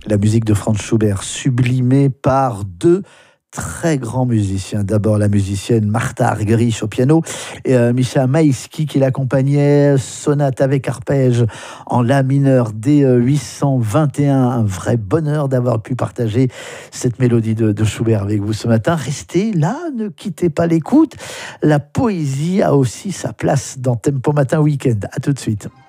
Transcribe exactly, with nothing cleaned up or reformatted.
La musique de Franz Schubert, sublimée par deux très grands musiciens. D'abord la musicienne Martha Argerich au piano et euh, Misha Maïski qui l'accompagnait, sonate avec arpège en la mineur D huit cent vingt et un. Un vrai bonheur d'avoir pu partager cette mélodie de, de Schubert avec vous ce matin. Restez là, ne quittez pas l'écoute. La poésie a aussi sa place dans Tempo Matin Week-end. À tout de suite.